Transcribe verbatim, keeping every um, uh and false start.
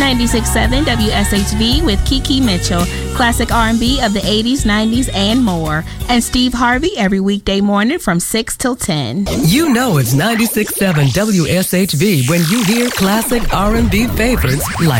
ninety-six point seven W S H V with Kiki Mitchell, classic R and B of the eighties, nineties, and more. And Steve Harvey every weekday morning from six till ten. You know it's ninety-six point seven W S H V when you hear classic R and B favorites like